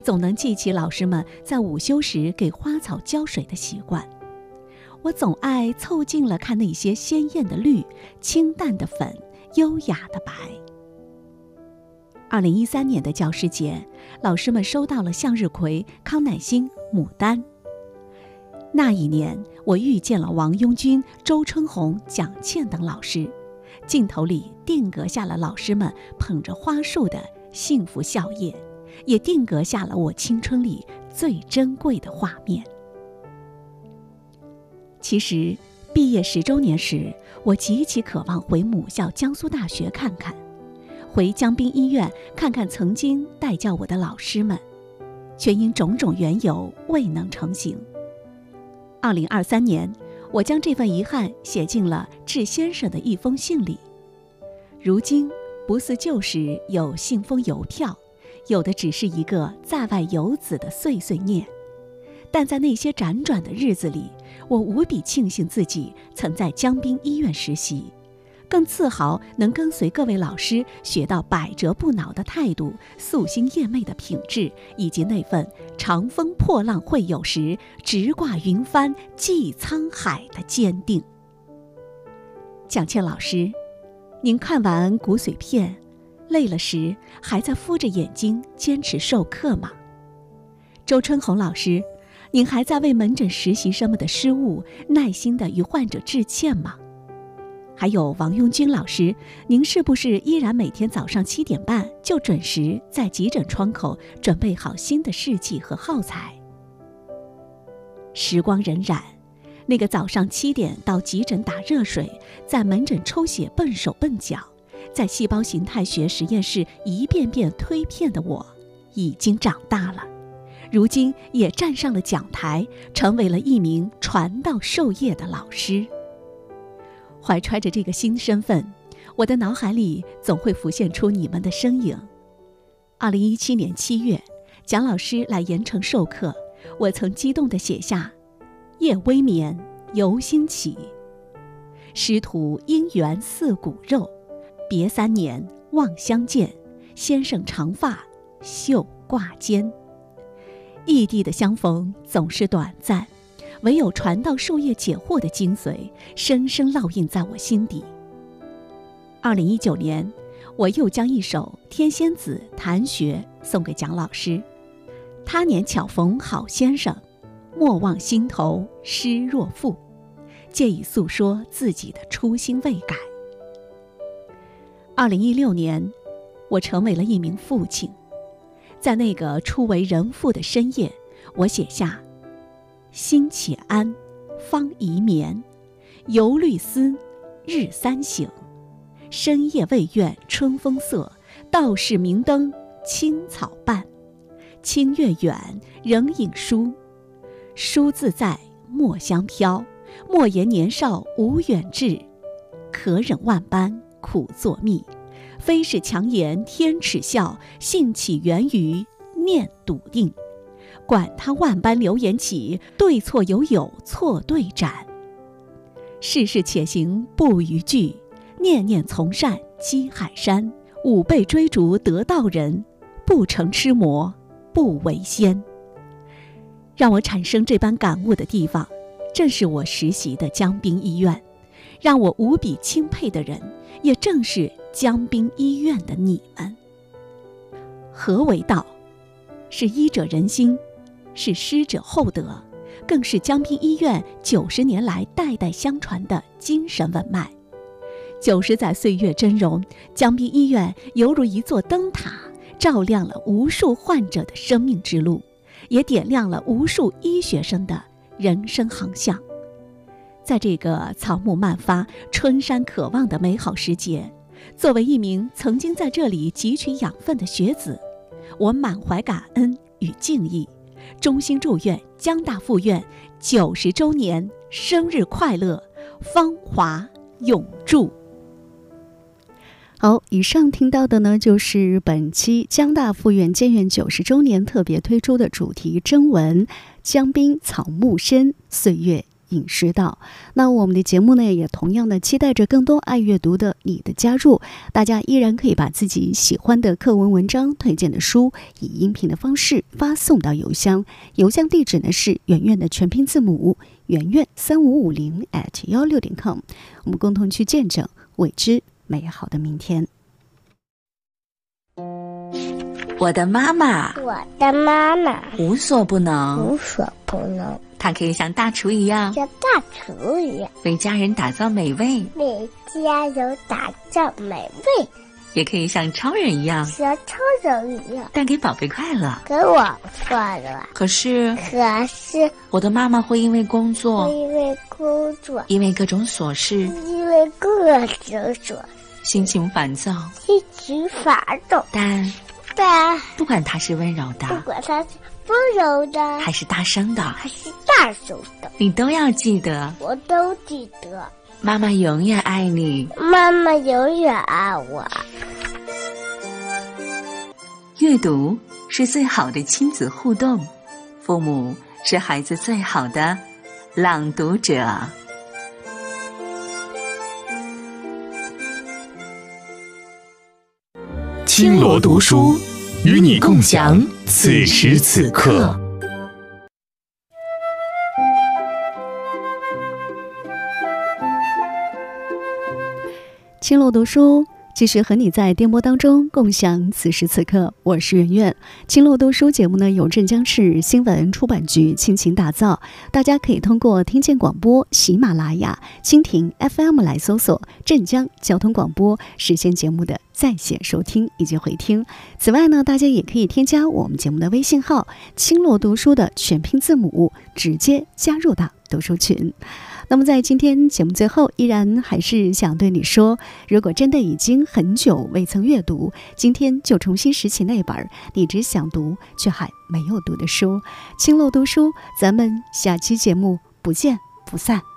总能记起老师们在午休时给花草浇水的习惯。我总爱凑近了看那些鲜艳的绿、清淡的粉、优雅的白。2013年的教师节，老师们收到了向日葵、康乃馨、牡丹。那一年，我遇见了王庸军、周春红、蒋倩等老师，镜头里定格下了老师们捧着花束的幸福笑靥，也定格下了我青春里最珍贵的画面。其实，毕业10周年时，我极其渴望回母校江苏大学看看，回江滨医院看看曾经带教我的老师们，却因种种缘由未能成行。2023年，我将这份遗憾写进了致先生的一封信里。如今，不似旧时有信封邮票，有的只是一个在外游子的碎碎念。但在那些辗转的日子里，我无比庆幸自己曾在江滨医院实习，更自豪能跟随各位老师学到百折不挠的态度、夙兴夜寐的品质，以及那份长风破浪会有时，直挂云帆济沧海的坚定。蒋倩老师，您看完骨髓片，累了时还在敷着眼睛坚持授课吗？周春红老师，您还在为门诊实习生们的失误耐心地与患者致歉吗？还有王庸军老师，您是不是依然每天早上7点半就准时在急诊窗口准备好新的试剂和耗材？时光荏苒，那个早上7点到急诊打热水，在门诊抽血笨手笨脚，在细胞形态学实验室一遍遍推片的我，已经长大了。如今也站上了讲台，成为了一名传道授业的老师。怀揣着这个新身份，我的脑海里总会浮现出你们的身影。2017年7月，蒋老师来盐城授课，我曾激动地写下“夜微眠，犹新起，师徒姻缘似骨肉，别3年望相见，先生长发绣挂肩。”异地的相逢总是短暂，唯有传道授业解惑的精髓深深烙印在我心底。2019年，我又将一首《天仙子·谈学》送给蒋老师。他年巧逢好先生，莫忘心头诗若赋，借以诉说自己的初心未改。2016年，我成为了一名父亲。在那个初为人父的深夜，我写下心且安，方宜眠，犹虑思，日三省，深夜未怨春风色，道是明灯青草半，清月远，仍影书，书自在，墨香飘，莫言年少无远志，可忍万般苦作蜜，非是强颜天耻笑，性起源于念笃定。管他万般流言起，对错犹有错对斩。事事且行不逾矩，念念从善积海山。吾辈追逐得道人，不成痴魔不为仙。让我产生这般感悟的地方，正是我实习的江滨医院。让我无比钦佩的人，也正是江滨医院的你们。何为道？是医者仁心，是师者厚德，更是江滨医院90年来代代相传的精神文脉。90载岁月峥嵘，江滨医院犹如一座灯塔，照亮了无数患者的生命之路，也点亮了无数医学生的人生航向。在这个草木漫发、春山可望的美好时节，作为一名曾经在这里汲取养分的学子，我满怀感恩与敬意，衷心祝愿江大附院90周年生日快乐，芳华永驻。 好，以上听到的呢，就是本期江大附院建院90周年特别推出的主题征文《江滨草木深，岁月隐师道。那我们的节目呢，也同样的期待着更多爱阅读的你的加入。大家依然可以把自己喜欢的课文文章、推荐的书以音频的方式发送到邮箱地址呢是圆圆的全拼字母圆圆3550@16.com， 我们共同去见证未知美好的明天。 我的妈妈无所不能，她可以像大厨一样为家人打造美味，也可以像超人一样带给宝贝快乐。可是我的妈妈会因为工作，因为各种琐事，心情烦躁，但不管她是温柔的还是大声的，你都要记得， 我都记得， 妈妈永远爱你， 妈妈永远爱我。 阅读是最好的亲子互动，父母是孩子最好的朗读者。 青罗读书，与你共享此时此刻。 青罗读书继续和你在电波当中共享此时此刻，我是圆圆。青罗读书节目呢由镇江市新闻出版局倾情打造，大家可以通过听见广播、喜马拉雅、蜻蜓 FM 来搜索镇江交通广播，实现节目的在线收听以及回听。此外呢，大家也可以添加我们节目的微信号青罗读书的全拼字母，直接加入到读书群。那么在今天节目最后，依然还是想对你说，如果真的已经很久未曾阅读，今天就重新拾起那本你只想读却还没有读的书。青罗读书，咱们下期节目不见不散。